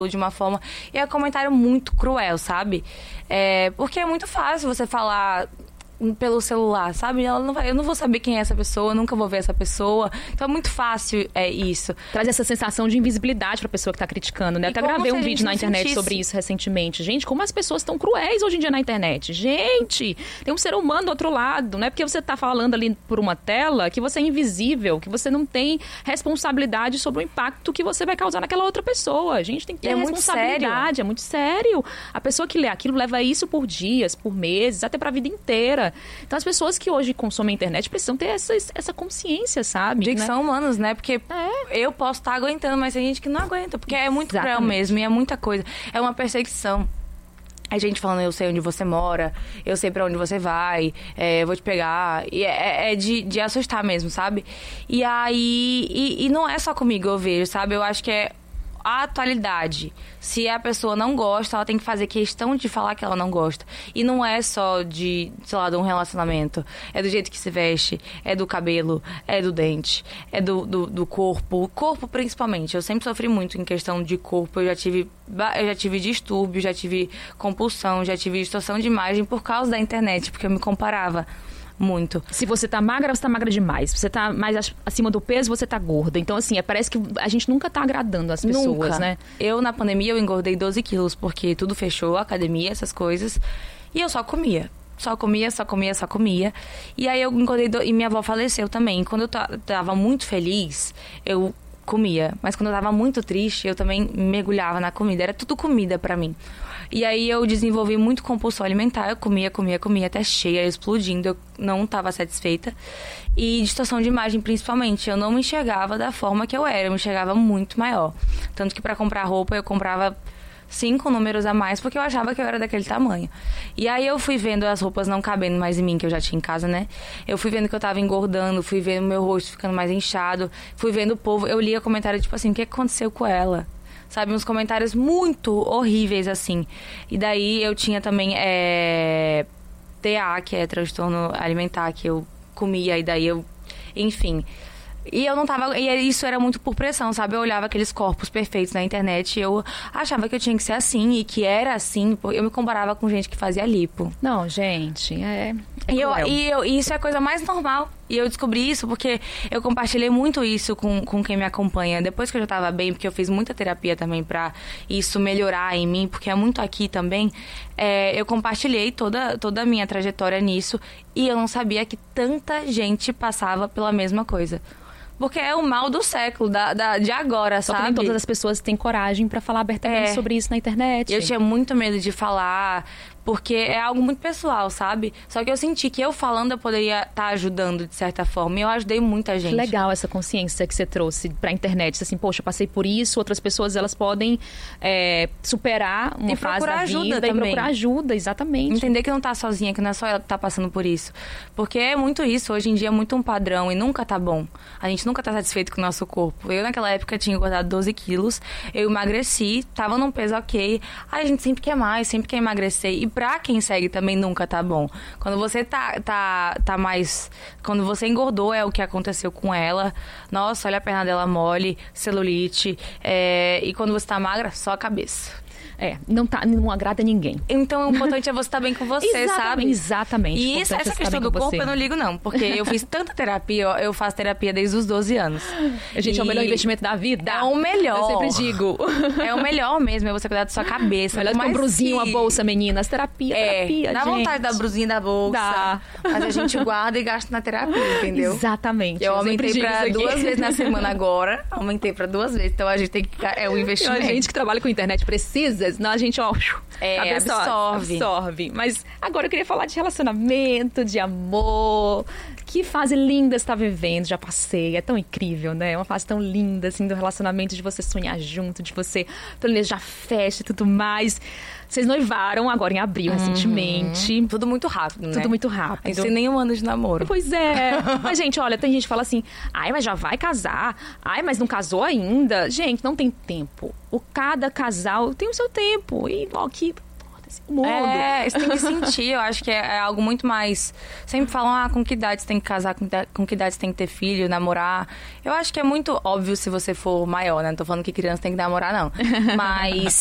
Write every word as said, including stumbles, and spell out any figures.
de uma forma... E é um comentário muito cruel, sabe? É, porque é muito fácil você falar pelo celular, sabe? Ela não vai, eu não vou saber quem é essa pessoa, eu nunca vou ver essa pessoa. Então é muito fácil é isso. Traz essa sensação de invisibilidade pra pessoa que tá criticando, né? Eu até gravei um vídeo na internet sentisse. sobre isso recentemente. Gente, como as pessoas estão cruéis hoje em dia na internet. Gente, tem um ser humano do outro lado. Não é porque você tá falando ali por uma tela que você é invisível, que você não tem responsabilidade sobre o impacto que você vai causar naquela outra pessoa. A gente tem que ter é responsabilidade. É muito sério. A pessoa que lê aquilo leva isso por dias, por meses, até pra vida inteira. Então as pessoas que hoje consomem a internet precisam ter essa, essa consciência, sabe? De que né? são humanos, né? Porque é. eu posso estar aguentando, mas tem gente que não aguenta. Porque é muito cruel mesmo, e é muita coisa. É uma perseguição. A gente falando, eu sei onde você mora, eu sei pra onde você vai, é, eu vou te pegar. E é, é de, de assustar mesmo, sabe? E aí... E, e não é só comigo, eu vejo, sabe? Eu acho que é a atualidade. Se a pessoa não gosta, ela tem que fazer questão de falar que ela não gosta. E não é só de, sei lá, de um relacionamento. É do jeito que se veste, é do cabelo, é do dente, é do, do, do corpo. O corpo, principalmente. Eu sempre sofri muito em questão de corpo. Eu já tive, eu já tive distúrbio, já tive compulsão, já tive distorção de imagem por causa da internet, porque eu me comparava muito. Se você tá magra, você tá magra demais. Se você tá mais acima do peso, você tá gorda. Então, assim, é, parece que a gente nunca tá agradando as pessoas, nunca. né? Eu, na pandemia, eu engordei doze quilos, porque tudo fechou, academia, essas coisas. E eu só comia. Só comia, só comia, só comia. E aí eu engordei, do... e minha avó faleceu também. Quando eu tava muito feliz, eu comia. Mas quando eu tava muito triste, eu também mergulhava na comida. Era tudo comida pra mim. E aí eu desenvolvi muito compulsão alimentar. Eu comia, comia, comia até cheia, explodindo. Eu não estava satisfeita. E distorção de imagem, principalmente. Eu não me enxergava da forma que eu era. Eu me enxergava muito maior. Tanto que pra comprar roupa, eu comprava cinco números a mais, porque eu achava que eu era daquele tamanho. E aí eu fui vendo as roupas não cabendo mais em mim, que eu já tinha em casa, né? Eu fui vendo que eu tava engordando, fui vendo meu rosto ficando mais inchado. Fui vendo o povo. Eu lia comentário tipo assim, o que aconteceu com ela? Sabe, uns comentários muito horríveis, assim. E daí eu tinha também é, T A, que é transtorno alimentar, que eu comia, e daí eu... Enfim. E eu não tava... E isso era muito por pressão, sabe? Eu olhava aqueles corpos perfeitos na internet e eu achava que eu tinha que ser assim, e que era assim. Eu me comparava com gente que fazia lipo. Não, gente, é... é e, eu, e, eu, e isso é a coisa mais normal. E eu descobri isso porque eu compartilhei muito isso com, com quem me acompanha. Depois que eu já tava bem, porque eu fiz muita terapia também pra isso melhorar em mim, porque é muito aqui também, é, eu compartilhei toda, toda a minha trajetória nisso e eu não sabia que tanta gente passava pela mesma coisa. Porque é o mal do século, da, da, de agora, Só sabe? que nem todas as pessoas têm coragem pra falar abertamente é. sobre isso na internet. Eu tinha muito medo de falar, porque é algo muito pessoal, sabe? Só que eu senti que eu falando eu poderia estar ajudando de certa forma. E eu ajudei muita gente. Legal essa consciência que você trouxe pra internet. Assim, poxa, eu passei por isso, outras pessoas elas podem é, superar uma e fase da ajuda vida também. E procurar ajuda, exatamente. Entender que não tá sozinha, que não é só ela que tá passando por isso. Porque é muito isso, hoje em dia é muito um padrão e nunca tá bom. A gente nunca tá satisfeito com o nosso corpo. Eu naquela época tinha engordado doze quilos, eu emagreci, tava num peso ok. Aí a gente sempre quer mais, sempre quer emagrecer. E pra quem segue também nunca tá bom. Quando você tá, tá, tá mais... Quando você engordou, é o que aconteceu com ela. Nossa, olha a perna dela mole, celulite. É, e quando você tá magra, só a cabeça. É, não, tá, não agrada ninguém. Então, o importante é você estar bem com você, exatamente, sabe? Exatamente. E isso, essa questão do corpo, você. eu não ligo, não. Porque eu fiz tanta terapia, eu faço terapia desde os doze anos. Gente, e é o melhor investimento da vida. É o melhor. Eu sempre digo. É o melhor mesmo, é você cuidar da sua cabeça. Melhor do que um brusinho, que... a bolsa, meninas. Terapia, é, terapia, dá gente. vontade da brusinha da bolsa. Dá. Mas a gente guarda e gasta na terapia, entendeu? Exatamente. Eu, eu aumentei pra duas vezes na semana agora. Aumentei pra duas vezes. Então, a gente tem que... É um investimento. Então, a gente que trabalha com internet precisa, senão a gente, ó... É, absorve. absorve. Mas agora eu queria falar de relacionamento, de amor. Que fase linda você tá vivendo, já passei. É tão incrível, né? É uma fase tão linda, assim, do relacionamento, de você sonhar junto, de você planejar festa e tudo mais. Vocês noivaram agora em abril, uhum. recentemente. Tudo muito rápido, né? Tudo muito rápido. A gente tem nenhum ano de namoro. Pois é. Mas, gente, olha, tem gente que fala assim, ai, mas já vai casar. Ai, mas não casou ainda. Gente, não tem tempo. O cada casal tem o seu tempo. E, ó, que... o mundo. É, você tem que sentir, eu acho que é, é algo muito mais... Sempre falam, ah, com que idade você tem que casar, com, com que idade você tem que ter filho, namorar. Eu acho que é muito óbvio se você for maior, né? Não tô falando que criança tem que namorar, não. Mas